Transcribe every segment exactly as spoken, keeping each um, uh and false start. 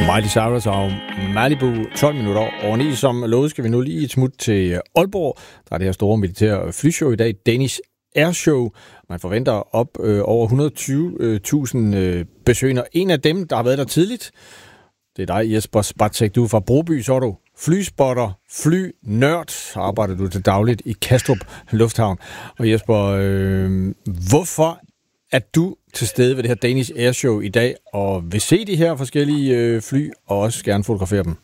Miley Cyrus og Malibu, tolv minutter over ni. Som lovet skal vi nu lige et smut til Aalborg. Der er det her store militære flyshow i dag, Danish Air Show. Man forventer op øh, over et hundrede og tyve tusind øh, besøgende. En af dem, der har været der tidligt, det er dig, Jesper Spartak. Du er fra Broby, så er du flyspotter, flynørd. Så arbejder du til dagligt i Kastrup Lufthavn. Og Jesper, øh, hvorfor er du til stede ved det her Danish Air Show i dag, og vil se de her forskellige øh, fly, og også gerne fotografere dem?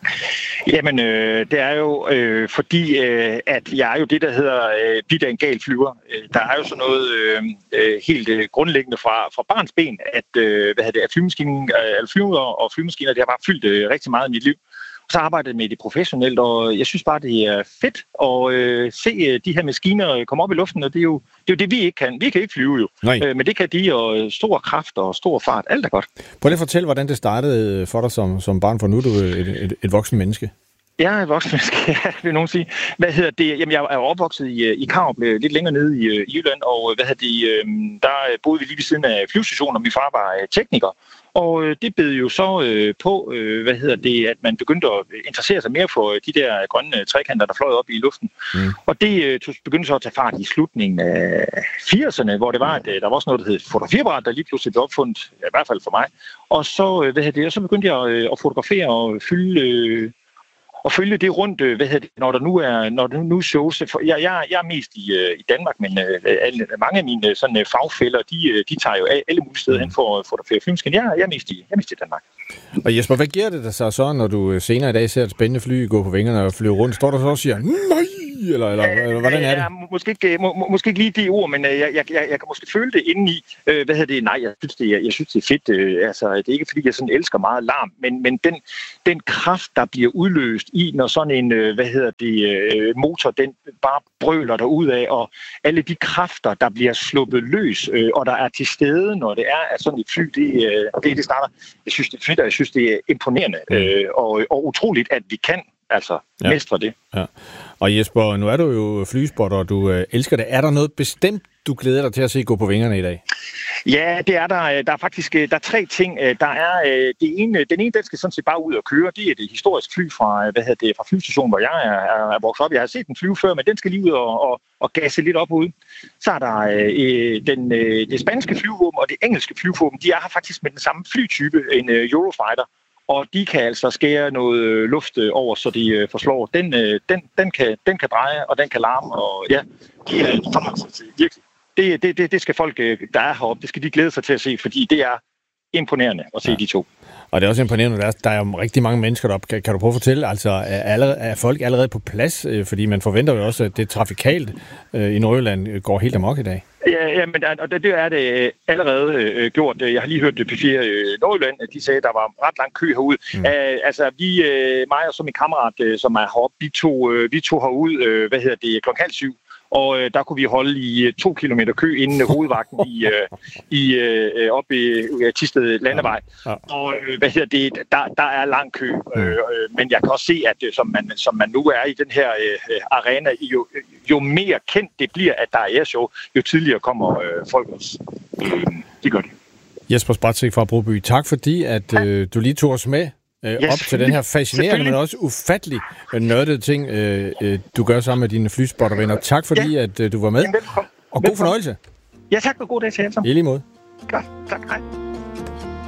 Jamen, øh, det er jo øh, fordi, øh, at jeg er jo det, der hedder øh, bidt af en gal flyver. Øh, der er jo sådan noget øh, helt øh, grundlæggende fra, fra barns ben, at, øh, hvad hedder det, at flymaskinen, øh, flyver og flymaskiner, det har bare fyldt øh, rigtig meget i mit liv. Så arbejder jeg med det professionelt, og jeg synes bare, det er fedt at øh, se øh, de her maskiner komme op i luften, og det er jo det, er jo det vi ikke kan. Vi kan ikke flyve jo, øh, men det kan de, og stor kraft og stor fart, alt er godt. Prøv lige at fortælle, hvordan det startede for dig som, som barn, for nu er du et, et, et voksen menneske. Jeg er et voksen menneske, ja, vil nogen sige. Hvad hedder det? Jamen, jeg er opvokset i, i Karup, lidt længere nede i, i Jylland, og hvad hedder det, der boede vi lige ved siden af flyvestationen, og min far var tekniker. Og det bed jo så øh, på, øh, hvad hedder det, at man begyndte at interessere sig mere for de der grønne trekanter, der fløj op i luften. Mm. Og det øh, begyndte så at tage fart i slutningen af firserne, hvor det var, at der var også noget, der hed fotografiapparat, der lige pludselig blev opfundet, i hvert fald for mig. Og så, øh, hvad hedder det, og så begyndte jeg øh, at fotografere og fylde... Øh, og følge det rundt, hvad hedder det, når der nu er, når der nu shows. Jeg, jeg, jeg er mest i, i Danmark, men alle, mange af mine sådan, fagfæller, de, de tager jo alle mulige steder hen for at fotografere flymaskiner. Jeg, jeg, er mest i, jeg er mest i Danmark. Og Jesper, hvad giver det dig så, så, når du senere i dag ser et spændende fly gå på vingerne og flyve rundt? Står der så og siger, nej, eller, eller, eller hvordan er det? Ja, måske, ikke, må, måske ikke lige de ord, men jeg, jeg, jeg, jeg kan måske føle det indeni. Øh, hvad hedder det? Nej, jeg synes, det, jeg, jeg synes, det er fedt. Øh, altså, det er ikke, fordi jeg sådan elsker meget larm, men, men den, den kraft, der bliver udløst i, når sådan en, øh, hvad hedder det, øh, motor, den bare brøler derudad, og alle de kræfter, der bliver sluppet løs, øh, og der er til stede, når det er, at sådan et fly, det, øh, det, det starter. Jeg synes, det er fedt, og jeg synes, det er imponerende, øh, og, og utroligt, at vi kan altså ja. mestre det. Ja. Og Jesper, nu er du jo flyspotter, og du øh, elsker det. Er der noget bestemt, du glæder dig til at se gå på vingerne i dag? Ja, det er der. Der er faktisk der er tre ting. Der er det ene, den ene, den skal sådan set bare ud og køre. Det er det historiske fly fra, hvad hedder det, fra flystationen, hvor jeg er, er vokset op. Jeg har set den flyve før, men den skal lige ud og, og, og gasse lidt op ude. Så er der øh, den, øh, det spanske flyvåben og det engelske flyvåben. De er her faktisk med den samme flytype, en øh, Eurofighter. Og de kan altså skære noget luft over, så de øh, forslår. Den, øh, den, den, kan, den kan dreje, og den kan larme, og ja, de er fantastiske, virkelig. Det, det, det, det skal folk, der er heroppe, det skal de glæde sig til at se, fordi det er imponerende at se ja. de to. Og det er også imponerende, der er, der er jo rigtig mange mennesker deroppe. Kan, kan du prøve at fortælle, altså er, allerede, er folk allerede på plads? Fordi man forventer jo også, at det trafikalt øh, i Nordjylland går helt amok i dag. Ja, ja, men og det, det er det allerede øh, gjort. Jeg har lige hørt P fire øh, Nordjylland, de sagde, at der var ret lang kø herude. Mm. Æh, altså, vi, øh, mig og så min kammerat, øh, som er heroppe, vi tog, øh, vi tog herud, øh, hvad hedder det, klokken halv syv. Og øh, der kunne vi holde i to kilometer kø inden hovedvagten i, øh, i, øh, oppe i øh, Thisted Landevej. Ja. Ja. Og øh, hvad hedder det, der, der er lang kø. Øh, øh, men jeg kan også se, at øh, som, man, som man nu er i den her øh, arena, jo, jo mere kendt det bliver, at der er airshow, jo tidligere kommer øh, folk også. Øh, det gør det. Jesper Spartak fra Broby, tak fordi at øh, du lige tog os med. Øh, yes. Op til den her fascinerende, men også ufattelig nørdede ting, øh, øh, du gør sammen med dine flyspottervenner. Tak fordi, ja. at øh, du var med. Velkommen. Og god fornøjelse. Ja, tak og god dag til jer. I lige måde. Godt. Tak. Hej.